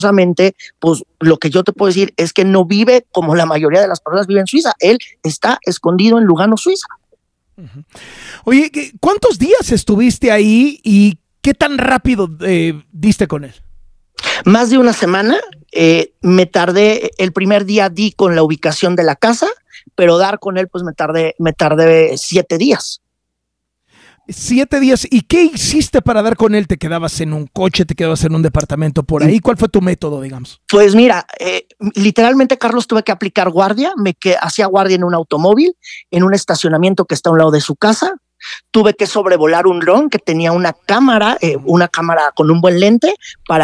pues lo que yo te puedo decir es que no vive como la mayoría de las personas viven en Suiza. Él está escondido en Lugano, Suiza. Oye, ¿cuántos días estuviste ahí y qué tan rápido diste con él? Más de una semana. Me tardé, el primer día di con la ubicación de la casa, pero dar con él pues me tardé 7 días. 7 días. ¿Y qué hiciste para dar con él? ¿Te quedabas en un coche? ¿Te quedabas en un departamento por ahí? ¿Cuál fue tu método, digamos? Pues mira, literalmente, Carlos, tuve que aplicar guardia. Hacía guardia en un automóvil, en un estacionamiento que está a un lado de su casa. Tuve que sobrevolar un dron que tenía una cámara con un buen lente para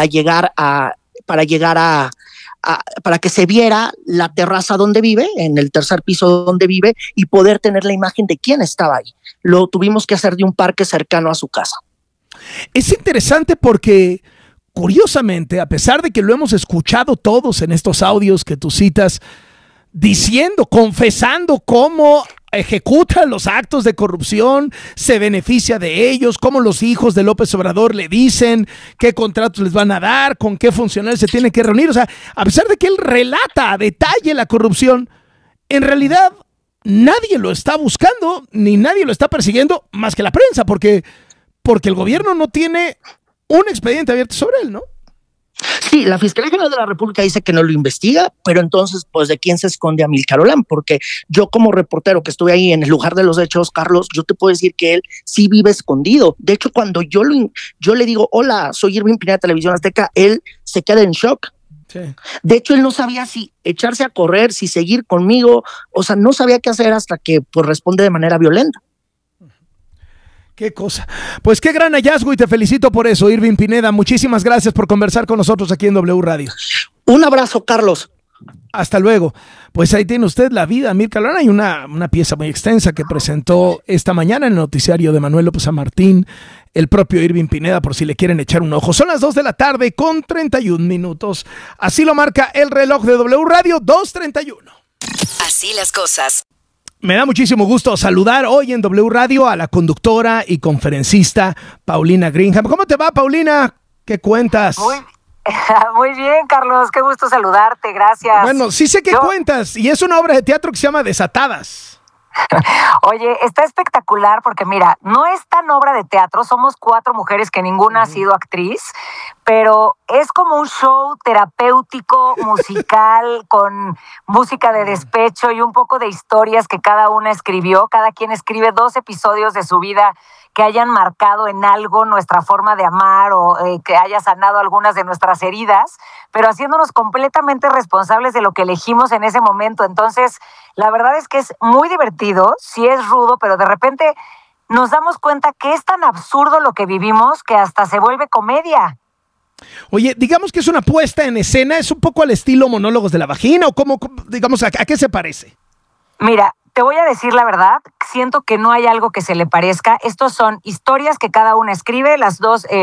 que se viera la terraza donde vive, en el tercer piso donde vive, y poder tener la imagen de quién estaba ahí. Lo tuvimos que hacer de un parque cercano a su casa. Es interesante porque, curiosamente, a pesar de que lo hemos escuchado todos en estos audios que tú citas, diciendo, confesando cómo ejecuta los actos de corrupción, se beneficia de ellos, cómo los hijos de López Obrador le dicen qué contratos les van a dar, con qué funcionarios se tienen que reunir. O sea, a pesar de que él relata a detalle la corrupción, en realidad nadie lo está buscando ni nadie lo está persiguiendo más que la prensa, porque el gobierno no tiene un expediente abierto sobre él, ¿no? Sí, la Fiscalía General de la República dice que no lo investiga, pero entonces, pues, ¿de quién se esconde Amílcar Olán? Porque yo, como reportero que estuve ahí en el lugar de los hechos, Carlos, yo te puedo decir que él sí vive escondido. De hecho, cuando yo le digo, hola, soy Irving Pineda de Televisión Azteca, él se queda en shock. Sí. De hecho, él no sabía si echarse a correr, si seguir conmigo, o sea, no sabía qué hacer hasta que, pues, responde de manera violenta. Qué cosa. Pues qué gran hallazgo y te felicito por eso, Irving Pineda. Muchísimas gracias por conversar con nosotros aquí en W Radio. Un abrazo, Carlos. Hasta luego. Pues ahí tiene usted la vida, Amílcar Olán. Hay una pieza muy extensa que presentó esta mañana en el noticiario de Manuel López San Martín, el propio Irving Pineda, por si le quieren echar un ojo. Son las 2:31 p.m. Así lo marca el reloj de W Radio, 2:31. Así las cosas. Me da muchísimo gusto saludar hoy en W Radio a la conductora y conferencista Paulina Greenham. ¿Cómo te va, Paulina? ¿Qué cuentas? Muy bien, Carlos. Qué gusto saludarte. Gracias. Bueno, sí sé qué cuentas. Y es una obra de teatro que se llama Desatadas. Oye, está espectacular porque mira, no es tan obra de teatro, somos 4 mujeres que ninguna ha sido actriz, pero es como un show terapéutico, musical, con música de despecho y un poco de historias que cada una escribió. Cada quien escribe 2 episodios de su vida que hayan marcado en algo nuestra forma de amar o que haya sanado algunas de nuestras heridas, pero haciéndonos completamente responsables de lo que elegimos en ese momento. Entonces, la verdad es que es muy divertido, sí es rudo, pero de repente nos damos cuenta que es tan absurdo lo que vivimos que hasta se vuelve comedia. Oye, digamos que es una puesta en escena, ¿es un poco al estilo Monólogos de la Vagina o cómo, digamos, a qué se parece? Mira, te voy a decir la verdad, siento que no hay algo que se le parezca. Estos son historias que cada una escribe, las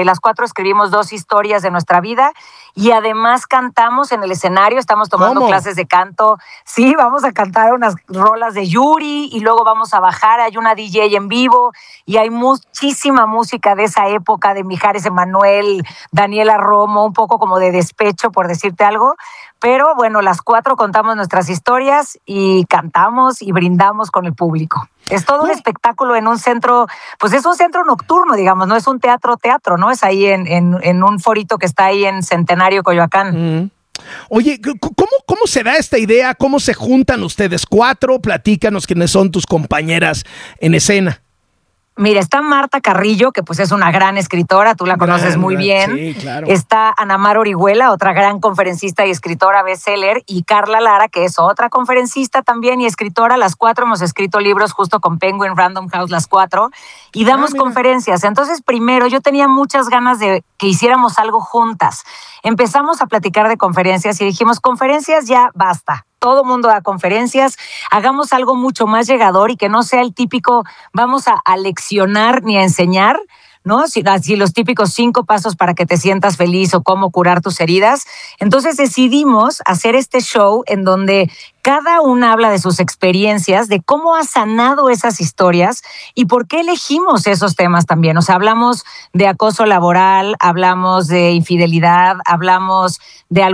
4 escribimos 2 historias de nuestra vida y además cantamos en el escenario, estamos tomando clases de canto. Sí, vamos a cantar unas rolas de Yuri y luego vamos a bajar, hay una DJ en vivo y hay muchísima música de esa época, de Mijares Emanuel, Daniela Romo, un poco como de despecho, por decirte algo. Pero bueno, las 4 contamos nuestras historias y cantamos y brindamos con el público. Es todo un espectáculo en un centro, pues es un centro nocturno, digamos, no es un teatro, ¿no? Es ahí en un forito que está ahí en Centenario, Coyoacán. Oye, ¿cómo se da esta idea? ¿Cómo se juntan ustedes 4? Platícanos quiénes son tus compañeras en escena. Mira, está Marta Carrillo, que pues es una gran escritora, tú la conoces muy bien. Sí, claro. Está Ana Mar Orihuela, otra gran conferencista y escritora bestseller, y Carla Lara, que es otra conferencista también y escritora. Las 4 hemos escrito libros justo con Penguin Random House, las 4, y damos conferencias. Entonces, primero, yo tenía muchas ganas de que hiciéramos algo juntas. Empezamos a platicar de conferencias y dijimos, conferencias ya basta. Todo mundo da conferencias, hagamos algo mucho más llegador y que no sea el típico vamos a leccionar ni a enseñar, ¿no? Así los típicos 5 pasos para que te sientas feliz o cómo curar tus heridas. Entonces decidimos hacer este show en donde cada una habla de sus experiencias, de cómo ha sanado esas historias y por qué elegimos esos temas también. O sea, hablamos de acoso laboral, hablamos de infidelidad, hablamos de